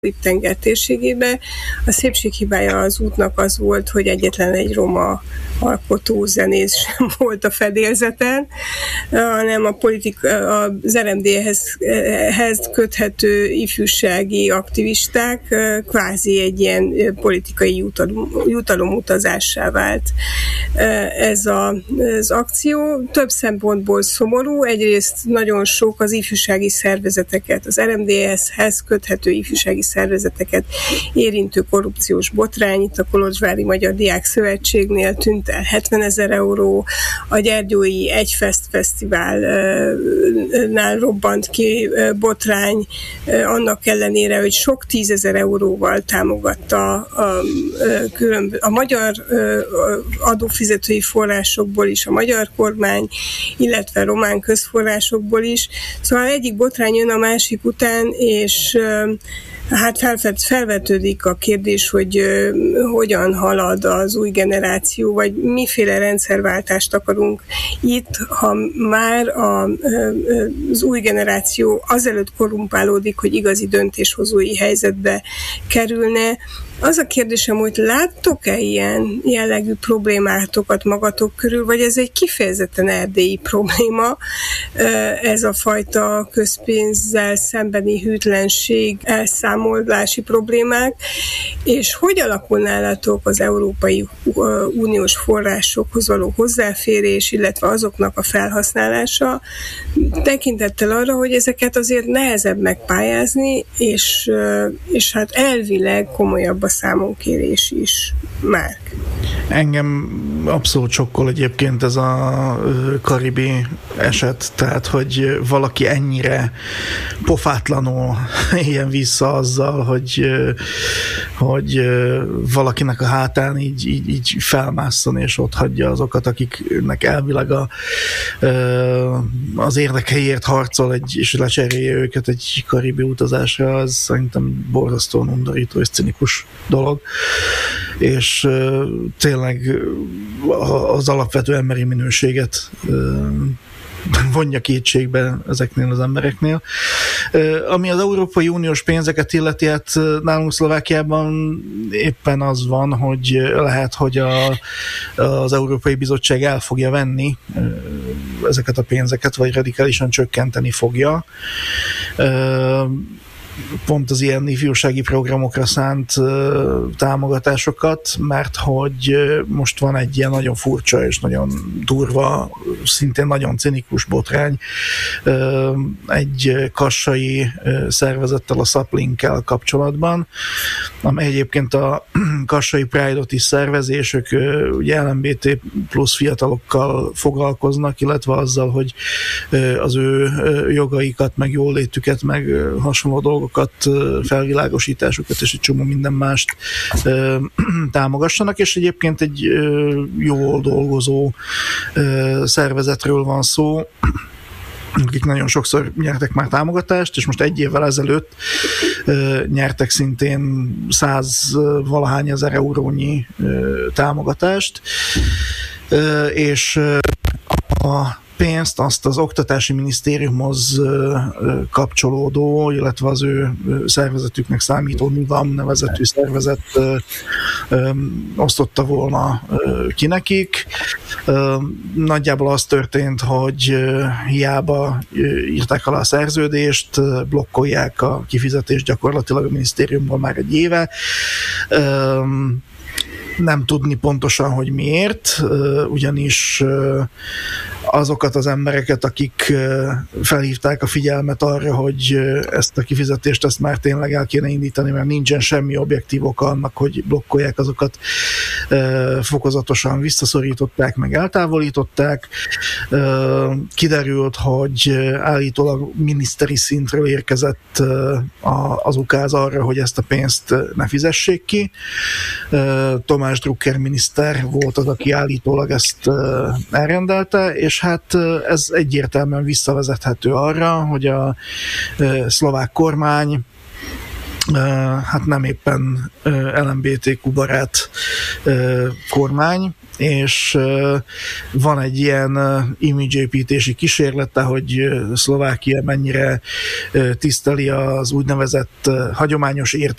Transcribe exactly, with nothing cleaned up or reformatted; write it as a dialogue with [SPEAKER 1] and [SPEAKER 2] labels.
[SPEAKER 1] Karib-tenger térségébe. A szépség hibája az útnak az volt, hogy egyetlen egy roma alkotó zenész sem volt a fedélzeten, hanem a politika, az er em dé ehhez köthető ifjúsági aktivisták kvázi egy ilyen politikai jutalom, jutalomutazássá vált ez a, az akció. Több szempontból szomorú, egyrészt nagyon sok az ifjúsági szervezeteket, az er em dé ehhez köthető ifjúsági szervezeteket érintő korrupciós botrány. Itt a Kolozsvári Magyar Diák Szövetségnél tűnt el hetvenezer euró, a Gyergyói Egyfest Fesztiválnál robbant ki botrány, annak ellenére, hogy sok tízezer euróval támogatta a, különböző, a magyar adófizetői forrásokból is, a magyar kormány, illetve román közforrásokból is. Szóval egyik botrány jön a másik után, és hát felvet, felvetődik a kérdés, hogy uh, hogyan halad az új generáció, vagy miféle rendszerváltást akarunk itt, ha már a, uh, az új generáció azelőtt korrumpálódik, hogy igazi döntéshozói helyzetbe kerülne. Az a kérdésem, hogy láttok-e ilyen jellegű problémátokat magatok körül, vagy ez egy kifejezetten erdélyi probléma, ez a fajta közpénzzel szembeni hűtlenség, elszámolási problémák, és hogy alakul nálatok az Európai Uniós forrásokhoz való hozzáférés, illetve azoknak a felhasználása, tekintettel arra, hogy ezeket azért nehezebb megpályázni, és, és hát elvileg komolyabb a számonkérés is már.
[SPEAKER 2] Engem abszolút sokkol egyébként ez a karibi eset, tehát, hogy valaki ennyire pofátlanul éljen vissza azzal, hogy, hogy valakinek a hátán így, így, így felmásszon és ott hagyja azokat, akiknek elvileg a, az érdekeiért harcol egy, és lecserélje őket egy karibi utazásra, az szerintem borzasztóan undorító és cinikus dolog. És tényleg az alapvető emberi minőséget vonja kétségbe ezeknél az embereknél. Ami az Európai Uniós pénzeket illeti, hát nálunk Szlovákiában éppen az van, hogy lehet, hogy a, az Európai Bizottság el fogja venni ezeket a pénzeket, vagy radikálisan csökkenteni fogja. Pont az ilyen ifjúsági programokra szánt uh, támogatásokat, mert hogy uh, most van egy ilyen nagyon furcsa és nagyon durva, szintén nagyon cinikus botrány uh, egy kassai uh, szervezettel, a Sapling-kel kapcsolatban, amely egyébként a kassai Pride-ot is szervezés, ők uh, ugye el em bé té plusz fiatalokkal foglalkoznak, illetve azzal, hogy uh, az ő uh, jogaikat, meg jólétüket, meg uh, hasonló dolgokat, felvilágosításokat és egy csomó minden mást ö, támogassanak, és egyébként egy ö, jól dolgozó ö, szervezetről van szó, akik nagyon sokszor nyertek már támogatást, és most egy évvel ezelőtt ö, nyertek szintén száz valahány ezer eurónyi ö, támogatást, ö, és ö, a pénzt azt az Oktatási Minisztériumhoz kapcsolódó, illetve az ő szervezetüknek számító NUVAM nevezetű szervezet osztotta volna ki nekik. Nagyjából az történt, hogy hiába írták alá a szerződést, blokkolják a kifizetést gyakorlatilag a minisztériumban már egy éve. Nem tudni pontosan, hogy miért, ugyanis azokat az embereket, akik felhívták a figyelmet arra, hogy ezt a kifizetést ezt már tényleg el kéne indítani, mert nincsen semmi objektív oka annak, hogy blokkolják, azokat fokozatosan visszaszorították, meg eltávolították. Kiderült, hogy állítólag miniszteri szintről érkezett az ukáz arra, hogy ezt a pénzt ne fizessék ki. Tamás Drucker miniszter volt az, aki állítólag ezt elrendelte, és hát ez egyértelműen visszavezethető arra, hogy a szlovák kormány hát nem éppen el em bé té kú barát kormány, és van egy ilyen image-építési kísérlete, hogy Szlovákia mennyire tiszteli az úgynevezett hagyományos értékeket,